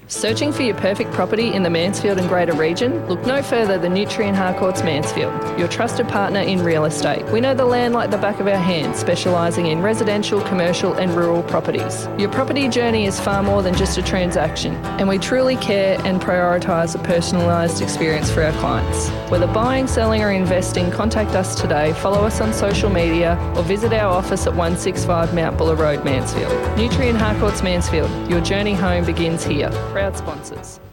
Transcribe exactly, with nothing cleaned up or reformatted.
Searching for your perfect property in the Mansfield and Greater region? Look no further than Nutrien Harcourts Mansfield, your trusted partner in real estate. We know the land like the back of our hands, specialising in residential, commercial and rural properties. Your property journey is far more than just a transaction, and we truly care and prioritise a personalised experience for our clients. Whether buying, selling or investing, contact us today, follow us on social media or visit our office at one sixty-five Mount Buller Road, Mansfield. Nutrien Harcourts Mansfield, your journey home begins here. Proud sponsors.